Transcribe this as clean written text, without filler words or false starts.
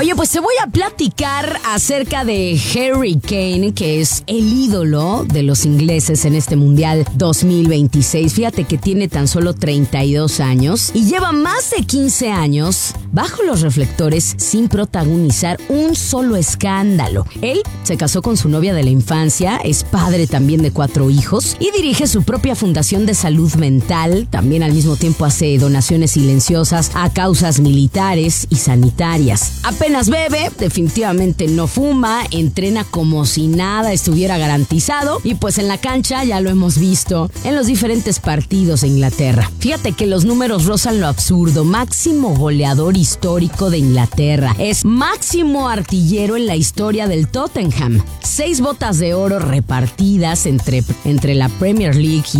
Oye, pues te voy a platicar acerca de Harry Kane, que es el ídolo de los ingleses en este Mundial 2026. Fíjate que tiene tan solo 32 años y lleva más de 15 años bajo los reflectores sin protagonizar un solo escándalo. Él se casó con su novia de la infancia, es padre también de 4 hijos y dirige su propia fundación de salud mental. También al mismo tiempo hace donaciones silenciosas a causas militares y sanitarias. Apenas bebe, definitivamente no fuma, entrena como si nada estuviera garantizado y pues en la cancha ya lo hemos visto en los diferentes partidos de Inglaterra. Fíjate que los números rozan lo absurdo. Máximo goleador histórico de Inglaterra. Es máximo artillero en la historia del Tottenham. 6 botas de oro repartidas entre la Premier League